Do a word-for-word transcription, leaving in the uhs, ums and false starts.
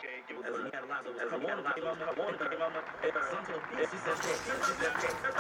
As he analyzed, as I wanted to give him, I wanted to give him, some to the beast, he said,